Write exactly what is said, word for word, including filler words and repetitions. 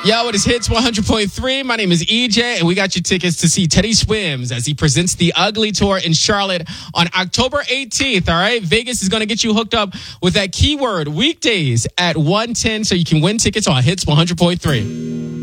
Yo, it is Hits one hundred point three. My name is E J, and we got you tickets to see Teddy Swims as he presents the Ugly Tour in Charlotte on October eighteenth, all right? Vegas is going to get you hooked up with that keyword weekdays at one ten so you can win tickets on Hits one hundred point three.